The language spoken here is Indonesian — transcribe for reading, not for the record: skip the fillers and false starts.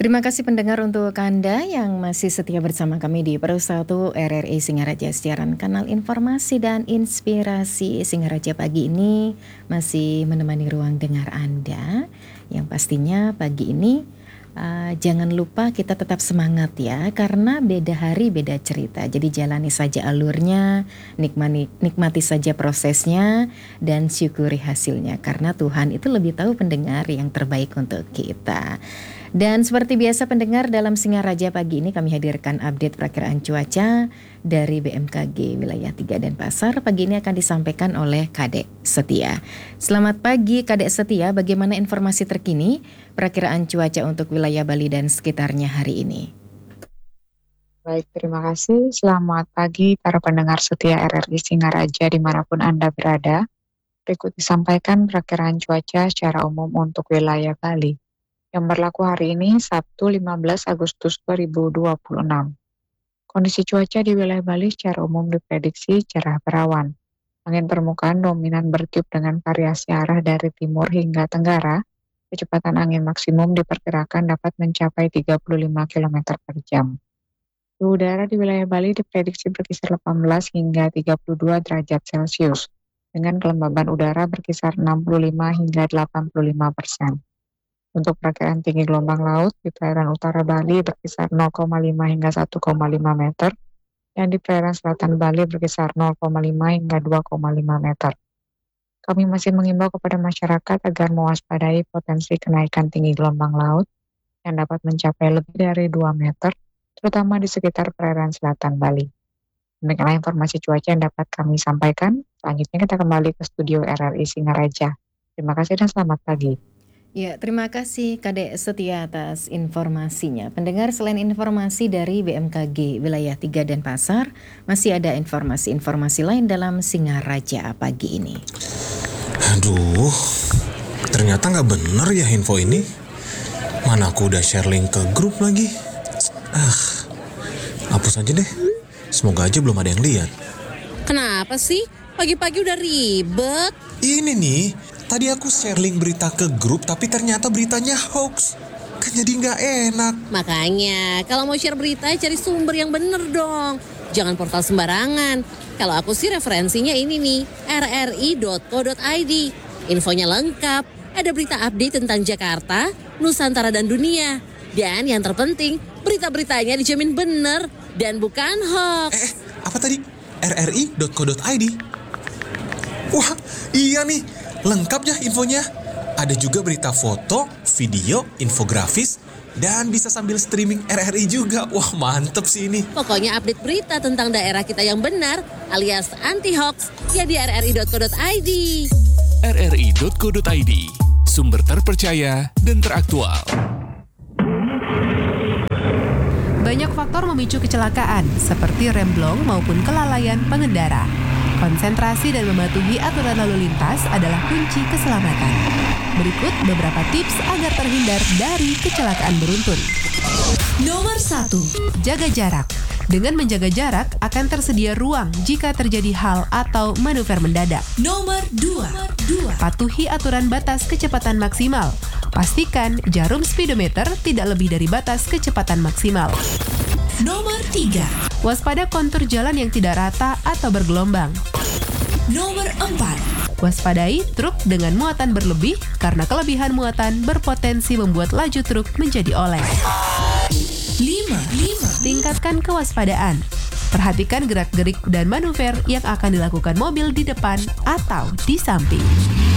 Terima kasih pendengar untuk Anda yang masih setia bersama kami di Pro 1 RRI Singaraja, siaran kanal informasi dan inspirasi. Singaraja pagi ini masih menemani ruang dengar Anda, yang pastinya pagi ini jangan lupa kita tetap semangat ya, karena beda hari beda cerita. Jadi jalani saja alurnya, nikmati saja prosesnya, dan syukuri hasilnya, karena Tuhan itu lebih tahu pendengar yang terbaik untuk kita. Dan seperti biasa pendengar, dalam Singaraja pagi ini kami hadirkan update perakiraan cuaca dari BMKG wilayah 3 Denpasar. Pagi ini akan disampaikan oleh Kadek Setia. Selamat pagi Kadek Setia, bagaimana informasi terkini perakiraan cuaca untuk wilayah Bali dan sekitarnya hari ini? Baik, terima kasih. Selamat pagi para pendengar setia RRI Singaraja dimanapun Anda berada. Berikut disampaikan perakiraan cuaca secara umum untuk wilayah Bali yang berlaku hari ini Sabtu 15 Agustus 2026. Kondisi cuaca di wilayah Bali secara umum diprediksi cerah berawan. Angin permukaan dominan bertiup dengan variasi arah dari timur hingga tenggara. Kecepatan angin maksimum diperkirakan dapat mencapai 35 km per jam. Suhu udara di wilayah Bali diprediksi berkisar 18 hingga 32 derajat Celcius, dengan kelembaban udara berkisar 65 hingga 85%. Untuk perakiraan tinggi gelombang laut di perairan utara Bali berkisar 0,5 hingga 1,5 meter, dan di perairan selatan Bali berkisar 0,5 hingga 2,5 meter. Kami masih mengimbau kepada masyarakat agar mewaspadai potensi kenaikan tinggi gelombang laut yang dapat mencapai lebih dari 2 meter, terutama di sekitar perairan selatan Bali. Demikianlah informasi cuaca yang dapat kami sampaikan. Selanjutnya kita kembali ke studio RRI Singaraja. Terima kasih dan selamat pagi. Ya, terima kasih Kadek Setia atas informasinya. Pendengar, selain informasi dari BMKG wilayah 3 Denpasar, masih ada informasi-informasi lain dalam Singaraja pagi ini. Aduh, ternyata nggak bener ya info ini. Mana aku udah share link ke grup lagi. Hapus aja deh. Semoga aja belum ada yang lihat. Kenapa sih? Pagi-pagi udah ribet. Ini nih, tadi aku share link berita ke grup tapi ternyata beritanya hoax. Kan jadi nggak enak. Makanya, kalau mau share berita cari sumber yang bener dong. Jangan portal sembarangan. Kalau aku sih referensinya ini nih, rri.co.id. Infonya lengkap, ada berita update tentang Jakarta, Nusantara dan dunia. Dan yang terpenting, berita-beritanya dijamin bener dan bukan hoax. Apa tadi? rri.co.id? Wah, iya nih, lengkap ya infonya. Ada juga berita foto, video, infografis, dan bisa sambil streaming RRI juga. Wah, mantep sih ini. Pokoknya update berita tentang daerah kita yang benar alias anti-hoax ya di rri.co.id. rri.co.id, sumber terpercaya dan teraktual. Banyak faktor memicu kecelakaan, seperti remblong maupun kelalaian pengendara. Konsentrasi dan mematuhi aturan lalu lintas adalah kunci keselamatan. Berikut beberapa tips agar terhindar dari kecelakaan beruntun. Nomor 1. Jaga jarak. Dengan menjaga jarak, akan tersedia ruang jika terjadi hal atau manuver mendadak. Nomor 2. Patuhi aturan batas kecepatan maksimal. Pastikan jarum speedometer tidak lebih dari batas kecepatan maksimal. Nomor 3. Waspada kontur jalan yang tidak rata atau bergelombang. Nomor 4. Waspadai truk dengan muatan berlebih karena kelebihan muatan berpotensi membuat laju truk menjadi oleng. 5. Tingkatkan kewaspadaan. Perhatikan gerak-gerik dan manuver yang akan dilakukan mobil di depan atau di samping.